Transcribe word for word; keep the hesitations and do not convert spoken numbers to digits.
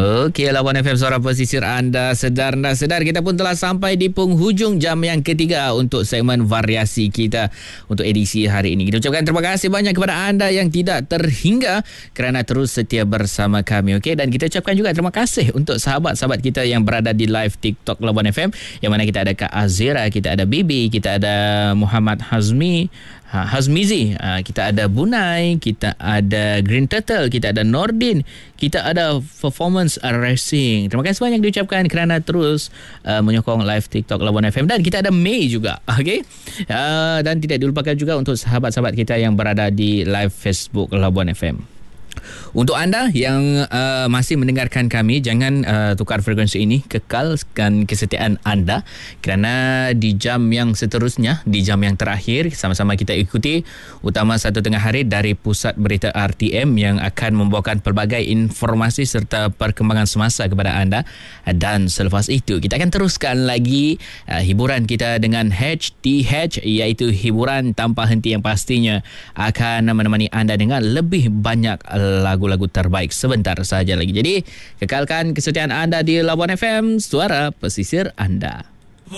Okey, Lawan F M Suara Pesisir anda. Sedar dan sedar, kita pun telah sampai di penghujung jam yang ketiga untuk segmen variasi kita untuk edisi hari ini. Kita ucapkan terima kasih banyak kepada anda yang tidak terhingga kerana terus setia bersama kami. Okey, dan kita ucapkan juga terima kasih untuk sahabat-sahabat kita yang berada di live TikTok Lawan F M, yang mana kita ada Kak Azira, kita ada Bibi, kita ada Muhammad Hazmi, Ha, Hazmizi, ha, kita ada Bunai, kita ada Green Turtle, kita ada Nordin, kita ada Performance Racing. Terima kasih banyak diucapkan kerana terus uh, menyokong live TikTok Labuan F M, dan kita ada Mei juga. Okey. Uh, dan tidak dilupakan juga untuk sahabat-sahabat kita yang berada di live Facebook Labuan F M. Untuk anda yang uh, masih mendengarkan kami, jangan uh, tukar frekuensi ini, kekalkan kesetiaan anda kerana di jam yang seterusnya, di jam yang terakhir, sama-sama kita ikuti Utama Satu Tengah Hari dari Pusat Berita R T M yang akan membawakan pelbagai informasi serta perkembangan semasa kepada anda. Dan selepas itu kita akan teruskan lagi uh, hiburan kita dengan H T H, iaitu hiburan tanpa henti yang pastinya akan menemani anda dengan lebih banyak lagu-lagu terbaik sebentar saja lagi. Jadi kekalkan kesetiaan anda di Labuan F M, suara pesisir anda.